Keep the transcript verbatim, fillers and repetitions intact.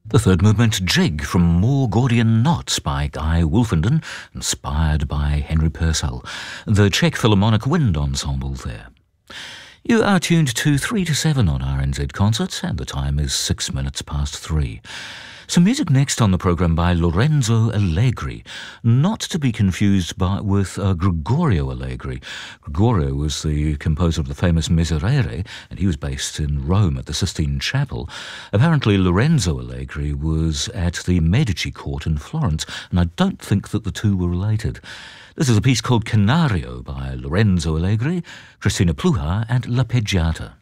The third movement, Jig, from More Gordian Knots by Guy Wolfenden, inspired by Henry Purcell, the Czech Philharmonic Wind Ensemble there. You are tuned to three to seven on R N Z Concerts, and the time is six minutes past three. Some music next on the programme by Lorenzo Allegri, not to be confused by, with uh, Gregorio Allegri. Gregorio was the composer of the famous Miserere, and he was based in Rome at the Sistine Chapel. Apparently Lorenzo Allegri was at the Medici court in Florence, and I don't think that the two were related. This is a piece called Canario by Lorenzo Allegri, Cristina Pluhar and La Peggiata.